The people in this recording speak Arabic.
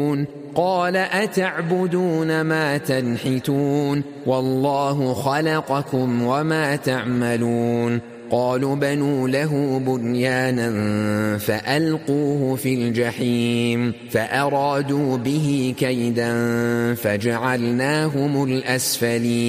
قال أتعبدون ما تنحتون والله خلقكم وما تعملون قالوا بنوا له بنيانا فألقوه في الجحيم فأرادوا به كيدا فجعلناهم الأسفلين